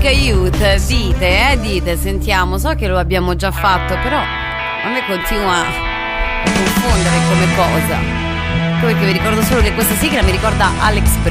Music Youth, dite, sentiamo, so che lo abbiamo già fatto, però a me continua a confondere come cosa. Perché vi ricordo solo che questa sigla mi ricorda Alex